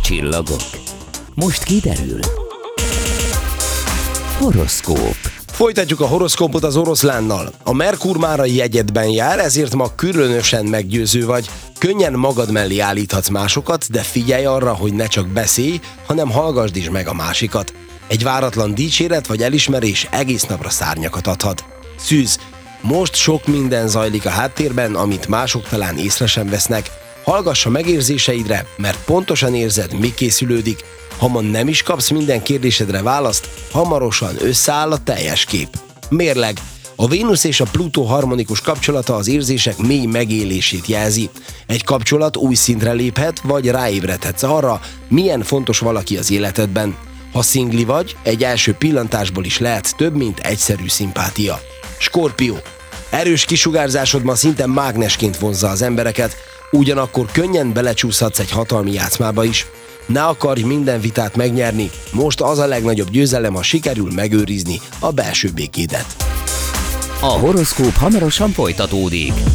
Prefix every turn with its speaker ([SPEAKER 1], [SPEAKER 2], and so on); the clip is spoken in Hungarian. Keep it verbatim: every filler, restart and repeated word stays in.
[SPEAKER 1] Csillagok. Most kiderül. Horoszkóp.
[SPEAKER 2] Folytatjuk a horoszkópot az oroszlánnal. A Merkur mára jegyedben jár, ezért ma különösen meggyőző vagy. Könnyen magad mellé állíthatsz másokat, de figyelj arra, hogy ne csak beszélj, hanem hallgasd is meg a másikat. Egy váratlan dicséret vagy elismerés egész napra szárnyakat adhat. Szűz. Most sok minden zajlik a háttérben, amit mások talán észre sem vesznek. Hallgass a megérzéseidre, mert pontosan érzed, mi készülődik. Ha ma nem is kapsz minden kérdésedre választ, hamarosan összeáll a teljes kép. Mérleg. A Vénusz és a Plutó harmonikus kapcsolata az érzések mély megélését jelzi. Egy kapcsolat új szintre léphet, vagy ráébredhetsz arra, milyen fontos valaki az életedben. Ha szingli vagy, egy első pillantásból is lehet több, mint egyszerű szimpátia. Skorpió. Erős kisugárzásod ma szinte mágnesként vonzza az embereket, ugyanakkor könnyen belecsúszhatsz egy hatalmi játszmába is. Ne akarj minden vitát megnyerni, most az a legnagyobb győzelem, ha sikerül megőrizni a belső békédet.
[SPEAKER 1] A horoszkóp hamarosan folytatódik.